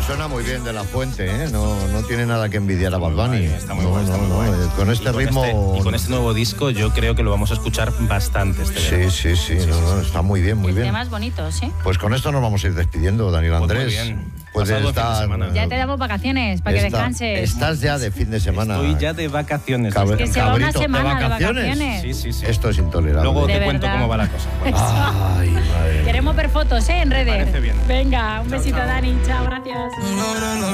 suena muy bien De La Fuente, ¿eh? No tiene nada que envidiar a Bad Bunny. Está muy bueno. Con este ritmo... y con este nuevo disco yo creo que lo vamos a escuchar bastante verano. Sí, está muy bien, muy bien. Temas bonitos, ¿eh? Pues con esto nos vamos a ir despidiendo, Daniel Andrés. Muy bien. Puedes estar... Ya te damos vacaciones para que descanses. Estás ya de fin de semana. Estoy ya de vacaciones. Que se va una semana ¿de vacaciones? Sí. Esto es intolerable. Luego te De cuento verdad. cómo va la cosa. Bueno. Ay, madre. Queremos ver fotos, ¿eh? En redes. Parece bien. Venga, un besito, Dani. Chao, gracias.